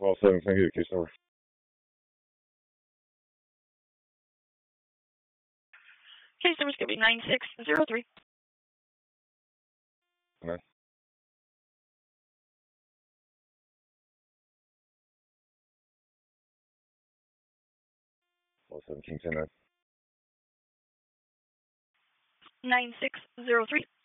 12-7, thank you, case over. Case number's going to be 9603. Amen. 12-7, King 10-9. 9603.